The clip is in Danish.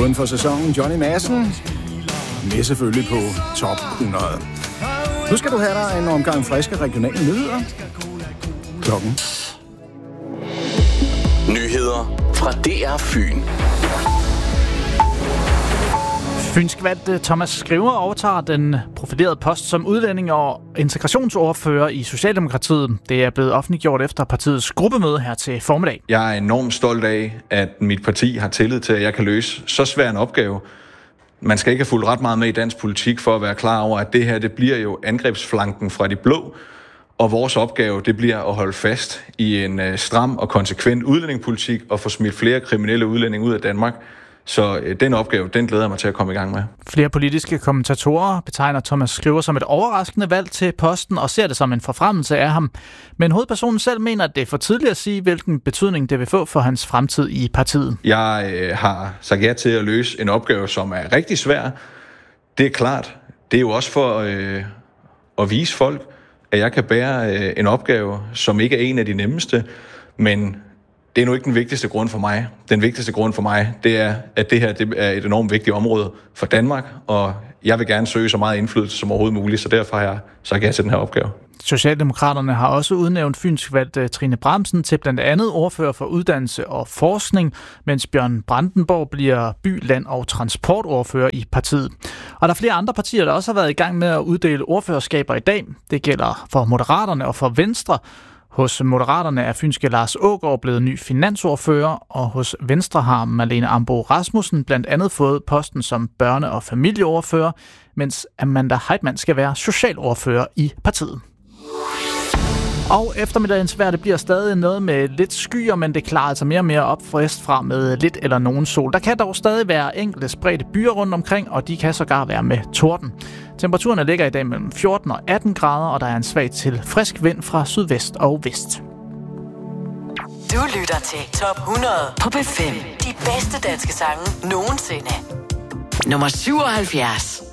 Flåden for sæsonen Johnny Madsen. Med selvfølgelig på top 100. Nu skal du have dig en omgang friske regionale nyheder. Klokken. Nyheder fra DR Fyn. Fynskvalgte Thomas Skriver overtager den profilerede post som udlænding- og integrationsordfører i Socialdemokratiet. Det er blevet offentliggjort efter partiets gruppemøde her til formiddag. Jeg er enormt stolt af, at mit parti har tillid til, at jeg kan løse så svær en opgave. Man skal ikke have fulgt ret meget med i dansk politik for at være klar over, at det her det bliver jo angrebsflanken fra de blå. Og vores opgave det bliver at holde fast i en stram og konsekvent udlændingepolitik og få smidt flere kriminelle udlændinge ud af Danmark. Så den opgave, den glæder jeg mig til at komme i gang med. Flere politiske kommentatorer betegner Thomas Skriver som et overraskende valg til posten og ser det som en forfremmelse af ham. Men hovedpersonen selv mener, at det er for tidligt at sige, hvilken betydning det vil få for hans fremtid i partiet. Jeg har sagt ja til at løse en opgave, som er rigtig svær. Det er klart. Det er jo også for at vise folk, at jeg kan bære en opgave, som ikke er en af de nemmeste, men det er nu ikke den vigtigste grund for mig. Den vigtigste grund for mig, det er, at det her det er et enormt vigtigt område for Danmark, og jeg vil gerne søge så meget indflydelse som overhovedet muligt, så derfor har jeg sagt ja til den her opgave. Socialdemokraterne har også udnævnt fynskvalgte Trine Bramsen til blandt andet ordfører for uddannelse og forskning, mens Bjørn Brandenborg bliver by-, land- og transportordfører i partiet. Og der er flere andre partier, der også har været i gang med at uddele ordførerskaber i dag. Det gælder for Moderaterne og for Venstre. Hos Moderaterne er fynske Lars Aagaard blevet ny finansordfører, og hos Venstre har Marlene Ambo-Rasmussen blandt andet fået posten som børne- og familieordfører, mens Amanda Heitmann skal være socialordfører i partiet. Og eftermiddagens vejr, det bliver stadig noget med lidt skyer, men det klarer altså mere og mere op fra med lidt eller nogen sol. Der kan dog stadig være enkelte spredte byer rundt omkring, og de kan sågar være med torden. Temperaturen ligger i dag mellem 14 og 18 grader, og der er en svag til frisk vind fra sydvest og vest. Du lytter til Top 100 på B5. De bedste danske sange nogensinde. Nummer 77.